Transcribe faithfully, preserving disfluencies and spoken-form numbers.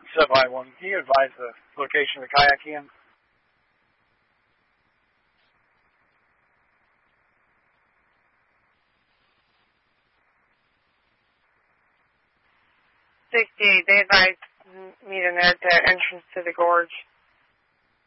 Sub I one. Can you advise the location of the kayak in? sixty-eight, they advised meet in there at the entrance to the gorge.